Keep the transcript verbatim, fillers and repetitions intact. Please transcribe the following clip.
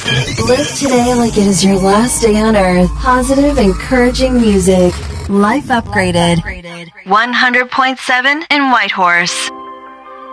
Live today like it is your last day on Earth. Positive, encouraging music. Life Upgraded. one hundred point seven in Whitehorse.